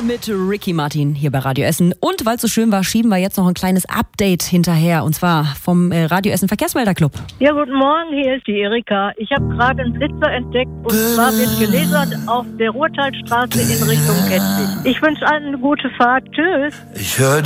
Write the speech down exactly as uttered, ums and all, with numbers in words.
mit Ricky Martin hier bei Radio Essen. Und weil es so schön war, schieben wir jetzt noch ein kleines Update hinterher. Und zwar vom äh, Radio Essen Verkehrsmelderclub. Ja, guten Morgen, hier ist die Erika. Ich habe gerade einen Blitzer entdeckt und zwar wird gelasert auf der Ruhrtalstraße in Richtung Ketzig. Ich wünsche allen eine gute Fahrt. Tschüss. Ich höre